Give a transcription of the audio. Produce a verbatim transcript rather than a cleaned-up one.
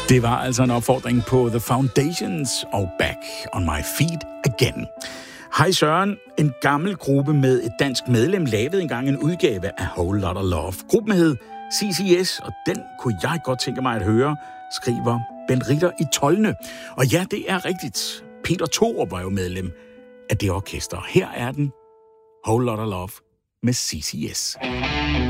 Det var altså en opfordring på The Foundations og Back on My Feet Again. Hej Søren, en gammel gruppe med et dansk medlem lavede engang en udgave af Whole Lotta Love. Gruppen hed C C S, og den kunne jeg godt tænke mig at høre, skriver Bent Ritter i Tolne. Og ja, det er rigtigt. Peter Thorup var jo medlem af det orkester. Her er den, Whole Lotta Love med C C S.